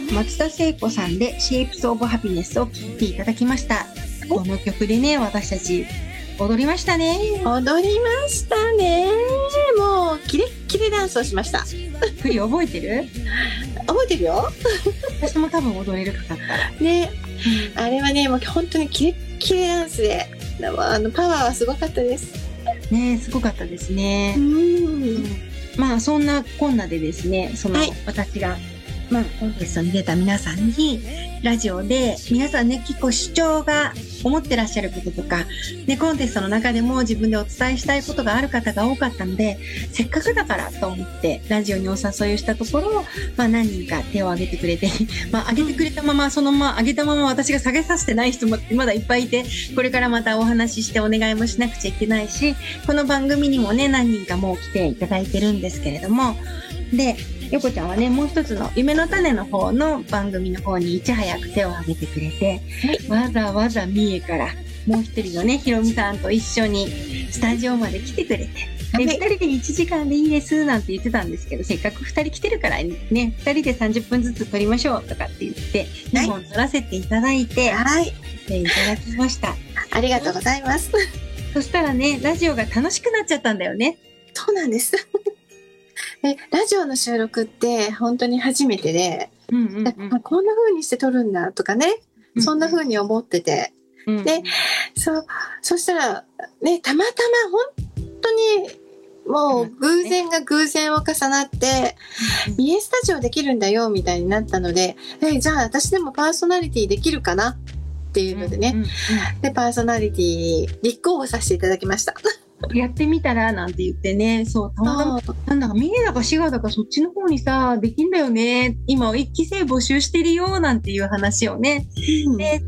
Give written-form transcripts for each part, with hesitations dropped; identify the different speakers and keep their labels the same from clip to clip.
Speaker 1: 松田聖子さんで Shapes of Happiness を聴いていただきました。この曲でね、私たち踊りましたね。
Speaker 2: 踊りましたね。もうキレッキレダンスをしました。
Speaker 1: クリ覚えてる？
Speaker 2: 覚えてるよ。
Speaker 1: 私も多分踊れるかかったら
Speaker 2: ね、あれはね、もう本当にキレッキレダンスで、パワーはすごかったです
Speaker 1: ね。すごかったですね。まあそんなこんなでですね、私がコンテストに出た皆さんにラジオで皆さんね、結構主張が思ってらっしゃることとかね、コンテストの中でも自分でお伝えしたいことがある方が多かったので、せっかくだからと思ってラジオにお誘いをしたところ、何人か手を挙げてくれて挙げてくれたまま、その挙げたまま私が下げさせてない人もまだいっぱいいて、これからまたお話ししてお願いもしなくちゃいけないし、この番組にもね、何人かもう来ていただいてるんですけれども、でよこちゃんはね、もう一つの夢の種の方の番組の方にいち早く手を挙げてくれて、わざわざ三重からもう一人のね、ひろみさんと一緒にスタジオまで来てくれて、で2人で1時間でいいですなんて言ってたんですけど、せっかく2人来てるからね、2人で30分ずつ撮りましょうとかって言って2本撮らせていただいて、はい、いただきました。
Speaker 2: ありがとうございます。
Speaker 1: そしたらね、ラジオが楽しくなっちゃったんだよね。
Speaker 2: そうなんですラジオの収録って本当に初めてで、こんな風にして撮るんだとかね、そんな風に思ってて、で、そしたらね、たまたま本当にもう偶然が偶然を重なって、三重スタジオできるんだよみたいになったので、じゃあ私でもパーソナリティできるかなっていうのでね、でパーソナリティに立候補させていただきました。
Speaker 1: やってみたらなんて言ってね、たまたまなんだか三重だか滋賀だかそっちの方にさできんだよね、今1期生募集してるよなんていう話をね、で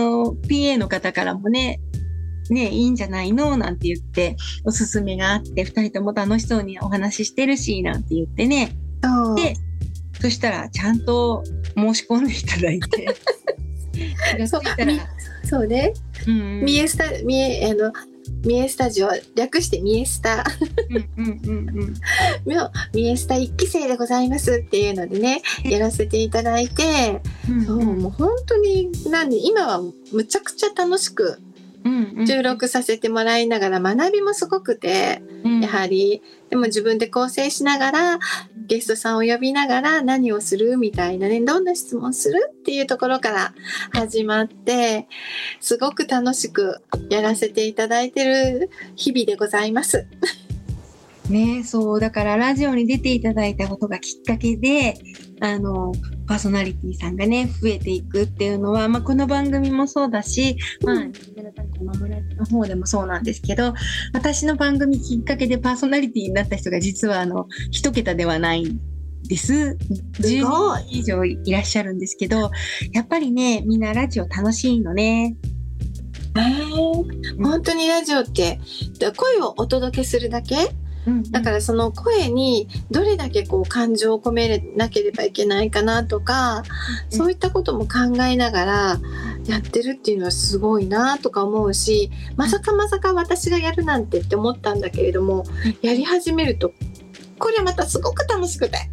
Speaker 1: PA の方からもねいいんじゃないのなんて言っておすすめがあって、2人とも楽しそうにお話ししてるしなんて言ってね、でそしたらちゃんと申し込んでいただいて
Speaker 2: そうね、三重スタジオ略して三重スタ三重スタ1期生でございますっていうのでね、やらせていただいて、もう本当に今はむちゃくちゃ楽しく収録させてもらいながら、学びもすごくて、やはりでも自分で構成しながらゲストさんを呼びながら何をするみたいなね、どんな質問するっていうところから始まって、すごく楽しくやらせていただいてる日々でございます
Speaker 1: ね。そうだからラジオに出ていただいたことがきっかけでパーソナリティさんがね増えていくっていうのは、この番組もそうだし、マムラジの方でもそうなんですけど、私の番組きっかけでパーソナリティになった人が実は一桁ではないんです。10人以上いらっしゃるんですけど、やっぱりね、みんなラジオ楽しいのね。
Speaker 2: 本当にラジオって声をお届けするだけ、だからその声にどれだけ感情を込めなければいけないかなとか、そういったことも考えながらやってるっていうのはすごいなとか思うし、まさか私がやるなんてって思ったんだけれども、やり始めるとこれまたすごく楽しくて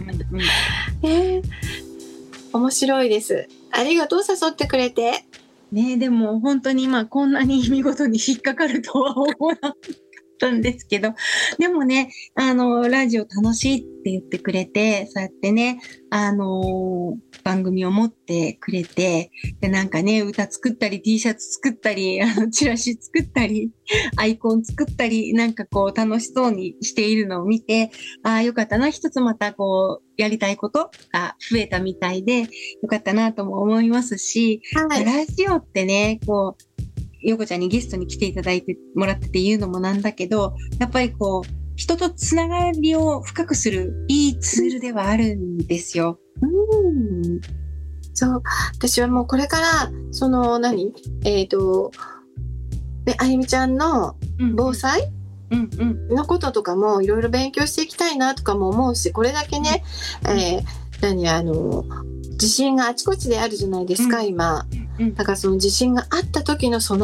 Speaker 2: 面白いです。ありがとう、誘ってくれて
Speaker 1: ね。でも本当にこんなに見事に引っかかるとは思わなかったんですけど、でもね、ラジオ楽しいって言ってくれて、そうやってね、番組を持ってくれて、でなんかね、歌作ったり T シャツ作ったりチラシ作ったりアイコン作ったり、なんか楽しそうにしているのを見て、よかったな、一つまたやりたいことが増えたみたいでよかったなとも思いますし、ラジオってね、よこちゃんにゲストに来ていただいてもらってて言うのもなんだけど、やっぱり人とつながりを深くするいいツールではあるんですよ。
Speaker 2: そう、私はもうこれからあゆみちゃんの防災のこととかもいろいろ勉強していきたいなとかも思うし、これだけね、地震があちこちであるじゃないですか、今。だからその地震があった時の備